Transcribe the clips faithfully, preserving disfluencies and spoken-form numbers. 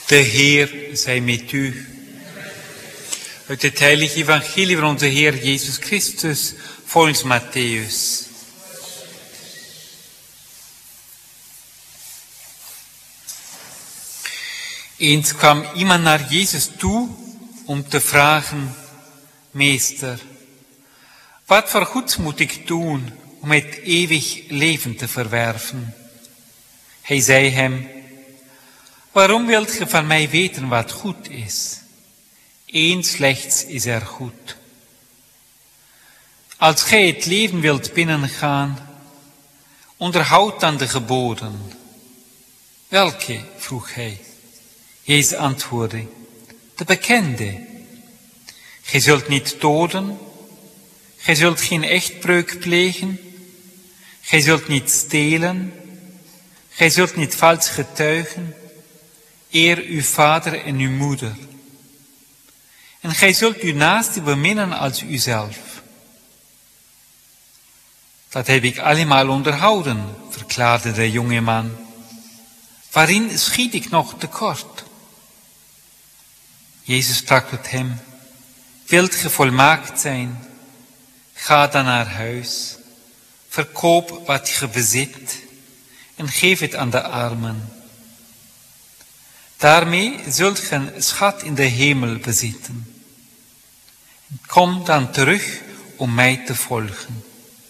Der Heer sei mit u. Uit het heilige evangelie van onze Heer Jezus Christus, volgens Matthäus. Eens kwam iemand naar Jezus toe om te vragen: Meester, wat voor goeds moet ik doen om het eeuwig leven te verwerven? Hij zei hem: waarom wilt ge van mij weten wat goed is? Eén slechts is er goed. Als gij het leven wilt binnengaan, onderhoud dan de geboden. Welke? Vroeg hij. Jezus antwoordde: de bekende. Gij zult niet doden, gij zult geen echtbreuk plegen, gij zult niet stelen, gij zult niet vals getuigen, eer uw vader en uw moeder. En gij zult uw naaste beminnen als uzelf. Dat heb ik allemaal onderhouden, verklaarde de jonge man. Waarin schiet ik nog tekort? Jezus sprak tot hem: wilt ge volmaakt zijn? Ga dan naar huis, verkoop wat ge bezit en geef het aan de armen. Daarmee zult ge een schat in de hemel bezitten. Kom dan terug om mij te volgen.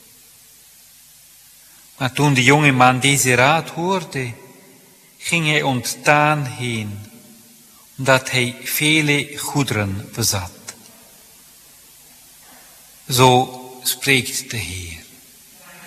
Maar toen de jonge man deze raad hoorde, ging hij ontdaan heen, omdat hij vele goederen bezat. Zo spreekt de Heer.